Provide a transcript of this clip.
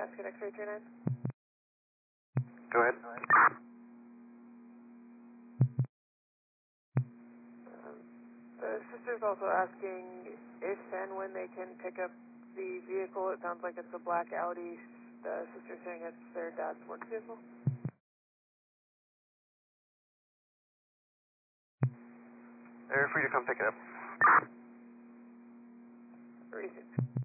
Cascade X-ray 39. Go ahead. The sister's also asking if and when they can pick up the vehicle. It sounds like it's a black Audi. The sister's saying it's their dad's work vehicle. They're free to come pick it up. Very soon.